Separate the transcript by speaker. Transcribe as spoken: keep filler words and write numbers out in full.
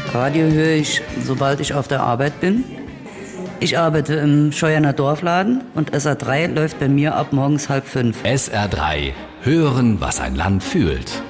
Speaker 1: Radio höre ich, sobald ich auf der Arbeit bin. Ich arbeite im Scheuerner Dorfladen und S R drei läuft bei mir ab morgens halb fünf.
Speaker 2: S R drei. Hören, was ein Land fühlt.